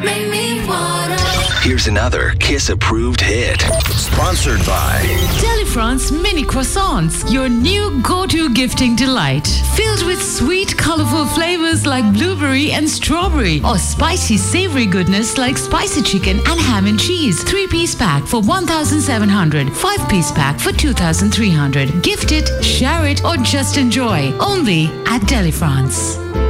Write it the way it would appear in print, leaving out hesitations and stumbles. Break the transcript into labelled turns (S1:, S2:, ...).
S1: Make me water.
S2: Here's another Kiss-approved hit. Sponsored by
S3: Delifrance Mini Croissants, your new go-to gifting delight. Filled with sweet, colorful flavors like blueberry and strawberry, or spicy, savory goodness like spicy chicken and ham and cheese. 3-piece pack for 1,700. 5-piece pack for 2,300. Gift it, share it, or just enjoy. Only at Delifrance.